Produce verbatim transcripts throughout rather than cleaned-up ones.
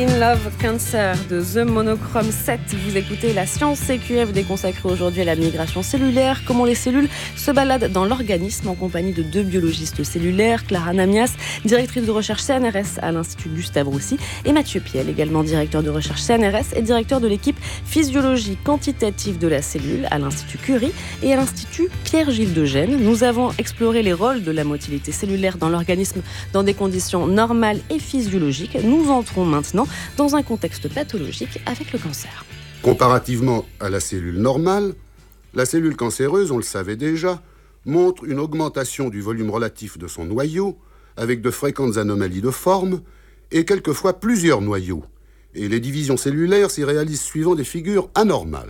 In Love Cancer de The Monochrome sept. Vous écoutez La Science C Q F déconsacrée aujourd'hui à la migration cellulaire, comment les cellules se baladent dans l'organisme, en compagnie de deux biologistes cellulaires, Clara Namias, directrice de recherche C N R S à l'Institut Gustave Roussy, et Mathieu Piel, également directeur de recherche C N R S et directeur de l'équipe physiologie quantitative de la cellule à l'Institut Curie et à l'Institut Pierre-Gilles de Gênes. Nous avons exploré les rôles de la motilité cellulaire dans l'organisme dans des conditions normales et physiologiques. Nous entrons maintenant dans un contexte pathologique avec le cancer. Comparativement à la cellule normale, la cellule cancéreuse, on le savait déjà, montre une augmentation du volume relatif de son noyau avec de fréquentes anomalies de forme et quelquefois plusieurs noyaux. Et les divisions cellulaires s'y réalisent suivant des figures anormales.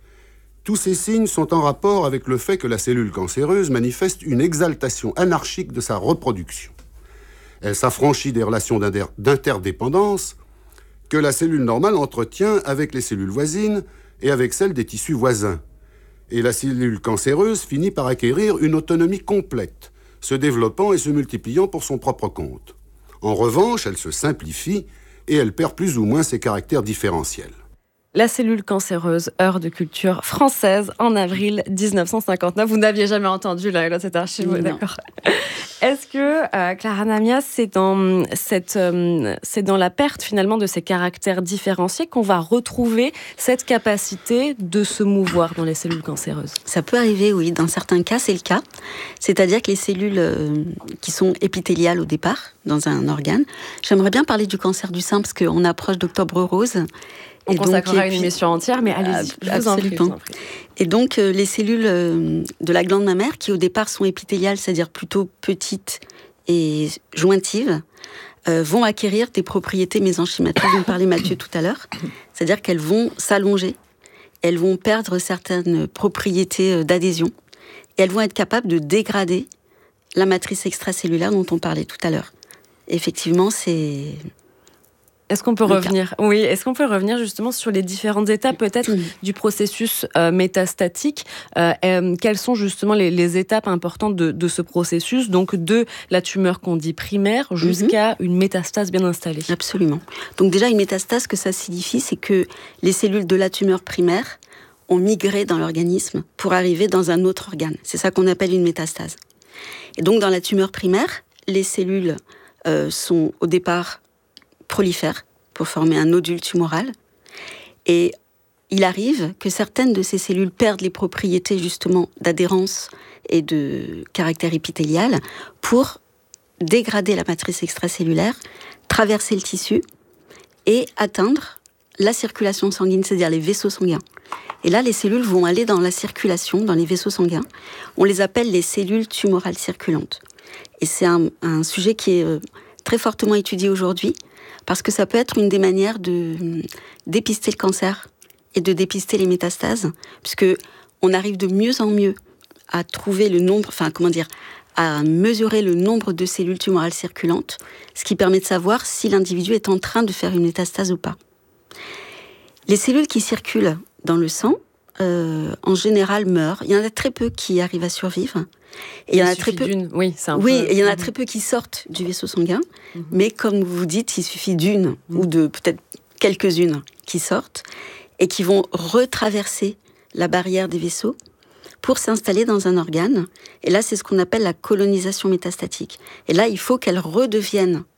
Tous ces signes sont en rapport avec le fait que la cellule cancéreuse manifeste une exaltation anarchique de sa reproduction. Elle s'affranchit des relations d'inter- d'interdépendance que la cellule normale entretient avec les cellules voisines et avec celles des tissus voisins. Et la cellule cancéreuse finit par acquérir une autonomie complète, se développant et se multipliant pour son propre compte. En revanche, elle se simplifie et elle perd plus ou moins ses caractères différentiels. La cellule cancéreuse, heure de culture française en avril dix-neuf cent cinquante-neuf. Vous n'aviez jamais entendu là, là cette archive, oui, d'accord. Est-ce que, euh, Clara Namias, c'est dans, cette, euh, c'est dans la perte finalement de ces caractères différenciés qu'on va retrouver cette capacité de se mouvoir dans les cellules cancéreuses ? Ça peut arriver, oui. Dans certains cas, c'est le cas. C'est-à-dire que les cellules euh, qui sont épithéliales au départ, dans un organe. J'aimerais bien parler du cancer du sein parce qu'on approche d'Octobre Rose. On et consacrera donc, une puis, émission entière, mais allez-y, je vous en prie, je vous en prie. Et donc, euh, les cellules euh, de la glande mammaire, qui au départ sont épithéliales, c'est-à-dire plutôt petites et jointives, euh, vont acquérir des propriétés mésenchymatriques dont parlait Mathieu tout à l'heure. C'est-à-dire qu'elles vont s'allonger, elles vont perdre certaines propriétés d'adhésion, et elles vont être capables de dégrader la matrice extracellulaire dont on parlait tout à l'heure. Et effectivement, c'est... Est-ce qu'on peut revenir, oui, est-ce qu'on peut revenir justement sur les différentes étapes peut-être mmh. du processus euh, métastatique euh, euh, Quelles sont justement les, les étapes importantes de, de ce processus, donc de la tumeur qu'on dit primaire jusqu'à mmh. une métastase bien installée? Absolument. Donc déjà, une métastase, ce que ça signifie, c'est que les cellules de la tumeur primaire ont migré dans l'organisme pour arriver dans un autre organe. C'est ça qu'on appelle une métastase. Et donc dans la tumeur primaire, les cellules euh, sont au départ prolifèrent pour former un nodule tumoral. Et il arrive que certaines de ces cellules perdent les propriétés justement d'adhérence et de caractère épithélial pour dégrader la matrice extracellulaire, traverser le tissu et atteindre la circulation sanguine, c'est-à-dire les vaisseaux sanguins. Et là, les cellules vont aller dans la circulation, dans les vaisseaux sanguins. On les appelle les cellules tumorales circulantes. Et c'est un, un sujet qui est euh, très fortement étudié aujourd'hui, parce que ça peut être une des manières de dépister le cancer et de dépister les métastases, puisque on arrive de mieux en mieux à trouver le nombre, enfin comment dire, à mesurer le nombre de cellules tumorales circulantes, ce qui permet de savoir si l'individu est en train de faire une métastase ou pas. Les cellules qui circulent dans le sang, euh, en général, meurent. Il y en a très peu qui arrivent à survivre. Et il y en a très peu. D'une... Oui, c'est un oui, peu... il y en a très peu qui sortent du vaisseau sanguin. Mm-hmm. Mais comme vous dites, il suffit d'une mm-hmm. ou de peut-être quelques-unes qui sortent et qui vont retraverser la barrière des vaisseaux pour s'installer dans un organe. Et là, c'est ce qu'on appelle la colonisation métastatique. Et là, il faut qu'elles redeviennent